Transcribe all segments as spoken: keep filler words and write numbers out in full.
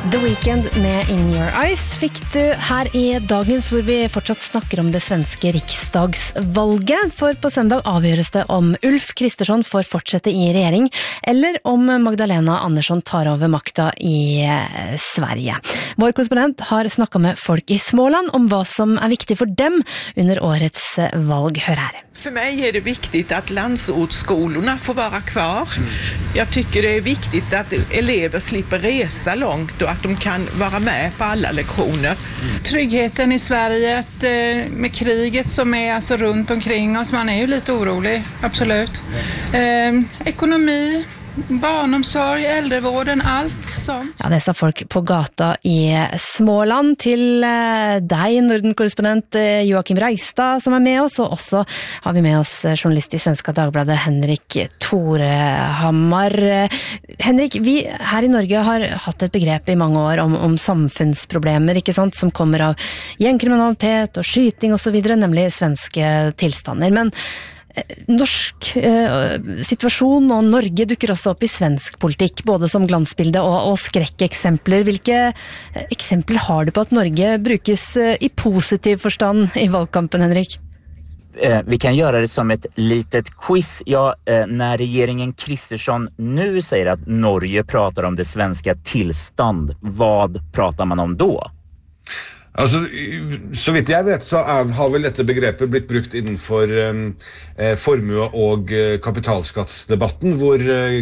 The Weeknd med In Your Eyes fikk du her i dagens, hvor vi fortsatt snakker om det svenske riksdagsvalget. For på søndag avgjøres det om Ulf Kristersson får fortsette i regjering, eller om Magdalena Andersson tar over makta i Sverige. Vår korrespondent har snakket med folk i Småland om hva som er viktig for dem under årets valg. Hør her. För mig är det viktigt att landsortsskolorna får vara kvar. Jag tycker det är viktigt att elever slipper resa långt och att de kan vara med på alla lektioner. Tryggheten i Sverige, att, med kriget som är alltså runt omkring oss, man är ju lite orolig, absolut. Eh, ekonomi, barnomsorg, äldrevården, allt sånt. Ja, det sa folk på gata i Småland. Til deg, Norden-korrespondent Joakim Reistad, som er med oss, og også har vi med oss journalist i Svenska Dagbladet Henrik Torehammar. Henrik, vi her i Norge har hatt et begrep i mange år om, om samfunnsproblemer, ikke sant, som kommer av gjengkriminalitet og skyting og så videre, nemlig svenske tilstander. Men norsk eh, situasjon og Norge dukker også opp i svensk politikk, både som glansbilde og, og skrekkeksempler. Hvilke eksempler har du på at Norge brukes eh, i positiv forstand i valgkampen, Henrik? Eh, vi kan göra det som ett litet quiz. Ja, eh, när regeringen Kristersson nu säger att Norge pratar om det svenska tillstånd, vad pratar man om då? Altså, så vidt jeg vet så er, har vel dette begrepet blitt brukt innenfor eh, formue- og eh, kapitalskattsdebatten, hvor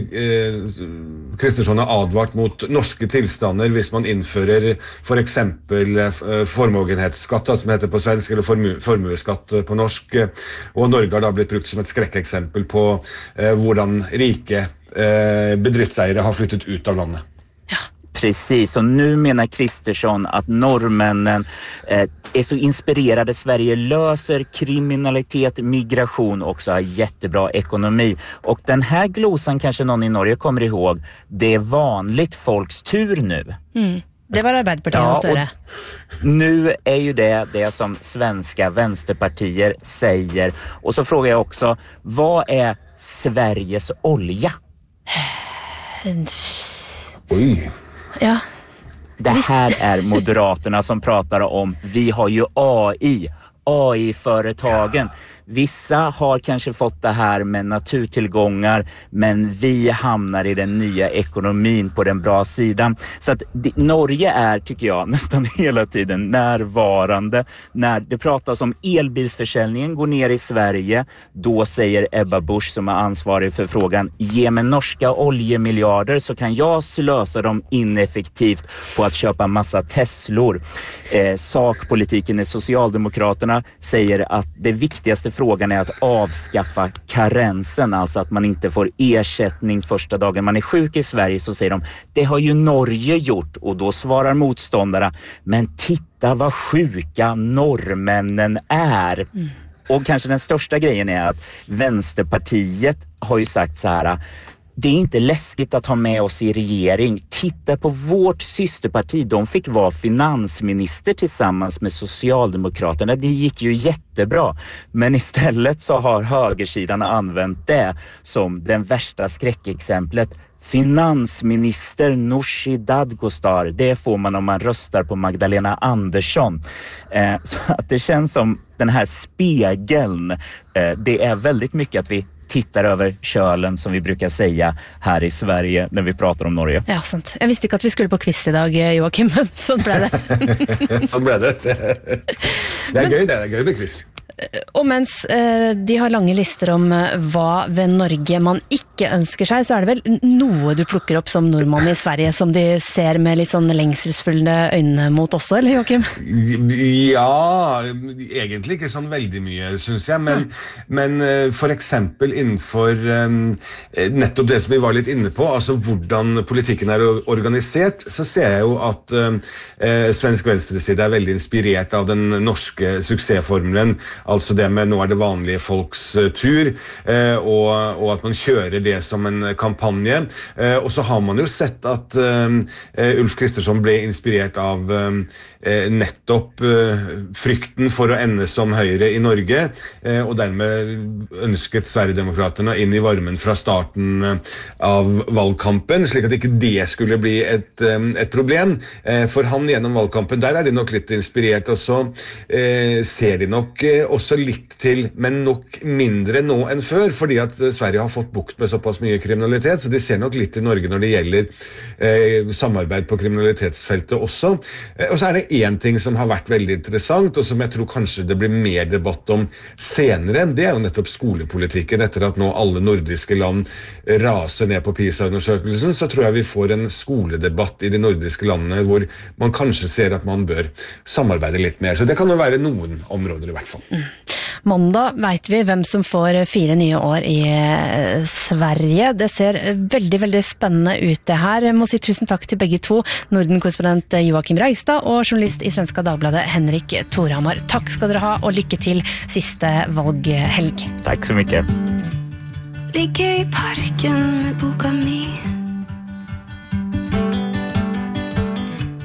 Kristersson eh, har advart mot norske tilstander hvis man innfører for eksempel eh, formogenhetsskatt, som heter på svensk, eller formu, formueskatt på norsk, og Norge har da blitt brukt som et skrekkeksempel på eh, hvordan rike eh, bedriftseiere har flyttet ut av landet. Ja. Precis, och nu menar Kristersson att norrmännen eh, är så inspirerade. Sverige löser kriminalitet, migration och också har jättebra ekonomi. Och den här glosan kanske någon i Norge kommer ihåg. Det är vanligt folks tur nu. Mm. Det var Arbeiderpartiet ja, större. Nu är ju det det som svenska vänsterpartier säger. Och så frågar jag också, vad är Sveriges olja? Oj. Ja. Det här är Moderaterna som pratar om, vi har ju A I, A I-företagen. Vissa har kanske fått det här med naturtillgångar, men vi hamnar i den nya ekonomin på den bra sidan. Så att det, Norge är, tycker jag, nästan hela tiden närvarande. När det pratas om elbilsförsäljningen går ner i Sverige, då säger Ebba Busch, som är ansvarig för frågan, ge mig norska oljemiljarder så kan jag slösa dem ineffektivt på att köpa massa Teslor. Eh, sakpolitiken i Socialdemokraterna säger att det viktigaste frågan är att avskaffa karensen, alltså att man inte får ersättning första dagen man är sjuk i Sverige. Så säger de, det har ju Norge gjort, och då svarar motståndarna, men titta vad sjuka norrmännen är. Mm. Och kanske den största grejen är att Vänsterpartiet har ju sagt så här, det är inte läskigt att ha med oss i regering. Titta på vårt systerparti. De fick vara finansminister tillsammans med Socialdemokraterna. Det gick ju jättebra. Men istället så har högersidan använt det som den värsta skräckexemplet. Finansminister Nooshi Dadgostar, det får man om man röstar på Magdalena Andersson. Eh, så att det känns som den här spegeln. Eh, det är väldigt mycket att vi tittar över kölen, som vi brukar säga här i Sverige när vi pratar om Norge. Ja, sant. Jeg visste ikke at vi skulle på quiz i dag, Joakim, men sånn ble det. Sånn ble det. Det er gøy, det er gøy med quiz. Og mens eh, de har lange lister om eh, hva ved Norge man ikke ønsker seg, så er det vel noe du plukker opp som nordmann i Sverige som de ser med litt sånn lengselsfulle øyne mot også, eller Joakim? Ja, egentlig ikke sånn veldig mye, synes jeg, men, ja. men for eksempel innenfor um, nettopp det som vi var litt inne på, altså hvordan politikken er organisert, så ser jeg jo at um, svensk venstreside er veldig inspirert av den norske suksessformelen, altså det med nå er det vanlige folks tur, og, og at man kjører det som en kampanje. Og så har man jo sett at Ulf Kristersson ble inspirert av nettopp frykten for å ende som Høyre i Norge, og dermed ønsket Sverigedemokraterna inn i varmen fra starten av valgkampen, slik at ikke det skulle bli et, et problem. For han gjennom valgkampen, der er de nok litt inspirert, og så eh, ser de nok eh, også litt til, men nok mindre nå enn før, fordi at Sverige har fått bukt med såpass mye kriminalitet, så de ser nok litt til Norge når det gjelder eh, samarbeid på kriminalitetsfeltet også. Eh, og så er det en ting som har vært veldig interessant, og som jeg tror kanskje det blir mer debatt om senere, det er jo nettopp skolepolitikken. Etter at nå alle nordiske land raser ned på PISA-undersøkelsen, så tror jeg vi får en skoledebatt i de nordiske landene hvor man kanskje ser at man bør samarbeide litt mer. Så det kan jo være noen områder i hvert fall. Mm. Mandag vet vi hvem som får fire nye år i Sverige. Det ser veldig, veldig spennende ut det her. Jeg må si tusen takk til begge to, Norden-korrespondent Joakim Reistad og journalist i Svenska Dagbladet Henrik Torhammar. Takk skal dere ha, og lykke til siste valghelg. Takk så mye. Ligger i parken med boka mi.